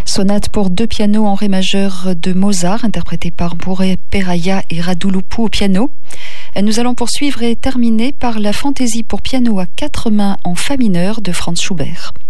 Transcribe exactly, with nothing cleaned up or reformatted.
Sonate pour deux pianos en ré majeur de Mozart, interprétée par Bourré Peraya et Radouloupou au piano. Et nous allons poursuivre et terminer par la fantaisie pour piano à quatre mains en fa mineur de Franz Schubert.